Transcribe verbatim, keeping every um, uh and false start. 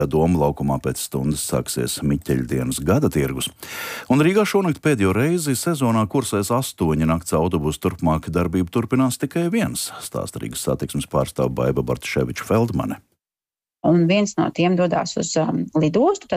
Doma laukumā pēc stundas sāksies Miķeļdienas gada tirgus. Un Rīgā šonakt pēdējo reizi sezonā kursēs astoņi nakts autobusi, turpmāk darbību turpinās tikai viens, stāsta Rīgas satiksmes pārstāve Baiba Bartaševiča Feldmane. Un viens no tiem dodās uz um, lidostu.